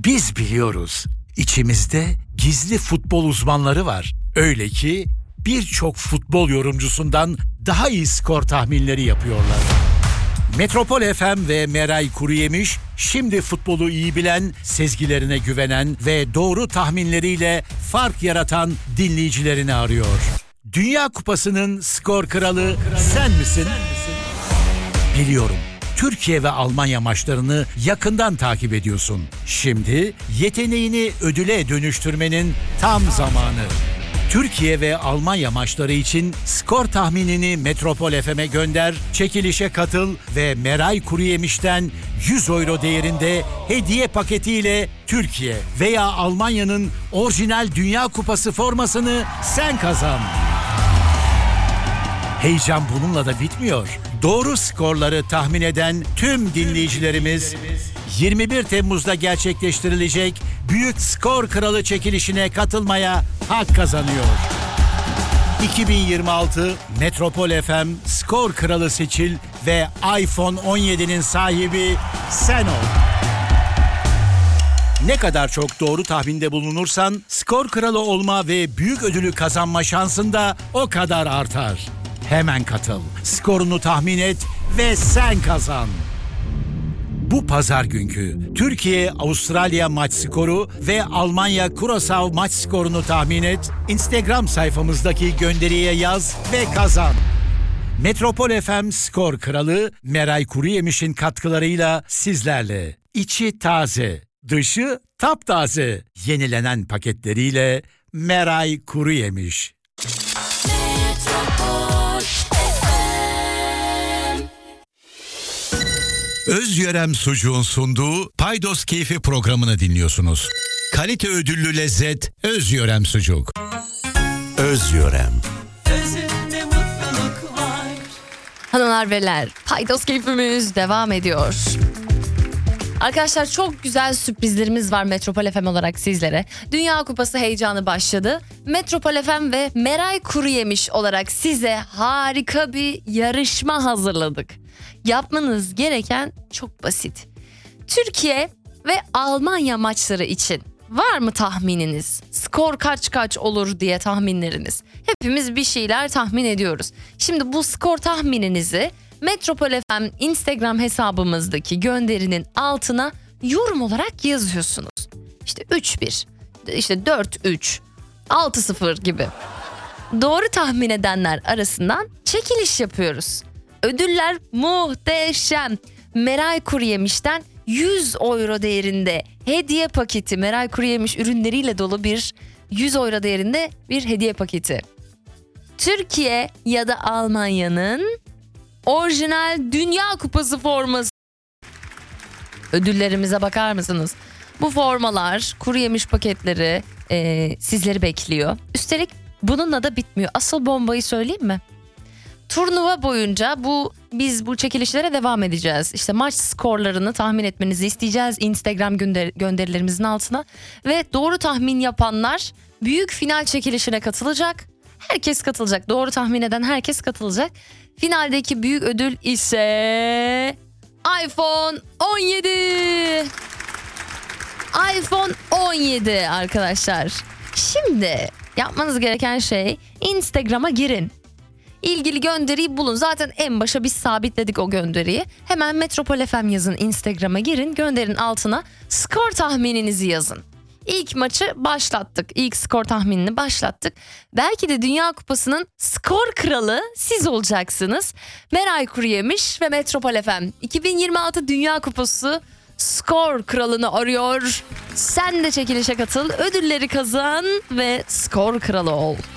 Biz biliyoruz. İçimizde gizli futbol uzmanları var. Öyle ki birçok futbol yorumcusundan daha iyi skor tahminleri yapıyorlar. Metropol FM ve Meray Kuruyemiş şimdi futbolu iyi bilen, sezgilerine güvenen ve doğru tahminleriyle fark yaratan dinleyicilerini arıyor. Dünya Kupası'nın skor kralı sen misin? Biliyorum. Türkiye ve Almanya maçlarını yakından takip ediyorsun. Şimdi yeteneğini ödüle dönüştürmenin tam zamanı. Türkiye ve Almanya maçları için skor tahminini Metropol FM'e gönder, çekilişe katıl ve Meray Kuruyemiş'ten 100 euro değerinde hediye paketiyle Türkiye veya Almanya'nın orijinal Dünya Kupası formasını sen kazan. Heyecan bununla da bitmiyor. Doğru skorları tahmin eden tüm dinleyicilerimiz 21 Temmuz'da gerçekleştirilecek Büyük Skor Kralı çekilişine katılmaya hak kazanıyor. 2026 Metropol FM Skor Kralı seçil ve iPhone 17'nin sahibi sen ol. Ne kadar çok doğru tahminde bulunursan skor kralı olma ve büyük ödülü kazanma şansın da o kadar artar. Hemen katıl, skorunu tahmin et ve sen kazan. Bu pazar günkü Türkiye-Avustralya maç skoru ve Almanya-Curaçao maç skorunu tahmin et, Instagram sayfamızdaki gönderiye yaz ve kazan. Metropol FM Skor Kralı Meray Kuruyemiş'in katkılarıyla sizlerle. İçi taze, dışı taptaze. Yenilenen paketleriyle Meray Kuruyemiş. Özyörem Sucuğun sunduğu Paydos Keyfi programını dinliyorsunuz. Kalite ödüllü lezzet Özyörem Sucuk. Özyörem. Özünde mutluluk var. Hanımlar beyler, Paydos Keyfimiz devam ediyor. Arkadaşlar çok güzel sürprizlerimiz var Metropol FM olarak sizlere. Dünya Kupası heyecanı başladı. Metropol FM ve Meray Kuruyemiş olarak size harika bir yarışma hazırladık. Yapmanız gereken çok basit. Türkiye ve Almanya maçları için var mı tahmininiz? Skor kaç olur diye tahminleriniz. Hepimiz bir şeyler tahmin ediyoruz. Şimdi bu skor tahmininizi Metropol FM Instagram hesabımızdaki gönderinin altına yorum olarak yazıyorsunuz. İşte 3-1, işte 4-3, 6-0 gibi. Doğru tahmin edenler arasından çekiliş yapıyoruz. Ödüller muhteşem. Meray Kuruyemiş'ten 100 euro değerinde hediye paketi, Meray Kuruyemiş ürünleriyle dolu bir 100 euro değerinde bir hediye paketi. Türkiye ya da Almanya'nın orijinal Dünya Kupası forması. Ödüllerimize bakar mısınız? Bu formalar, Kuruyemiş paketleri sizleri bekliyor. Üstelik bununla da bitmiyor. Asıl bombayı söyleyeyim mi? Turnuva boyunca biz bu çekilişlere devam edeceğiz. İşte maç skorlarını tahmin etmenizi isteyeceğiz Instagram gönderilerimizin altına. Ve doğru tahmin yapanlar büyük final çekilişine katılacak. Herkes katılacak. Doğru tahmin eden herkes katılacak. Finaldeki büyük ödül ise iPhone 17. iPhone 17 arkadaşlar. Şimdi yapmanız gereken şey Instagram'a girin. İlgili gönderiyi bulun. Zaten en başa biz sabitledik o gönderiyi. Hemen Metropol FM yazın, Instagram'a girin. Gönderin altına skor tahmininizi yazın. İlk maçı başlattık. İlk skor tahminini başlattık. Belki de Dünya Kupası'nın skor kralı siz olacaksınız. Meray Kuruyemiş ve Metropol FM 2026 Dünya Kupası skor kralını arıyor. Sen de çekilişe katıl, ödülleri kazan ve skor kralı ol.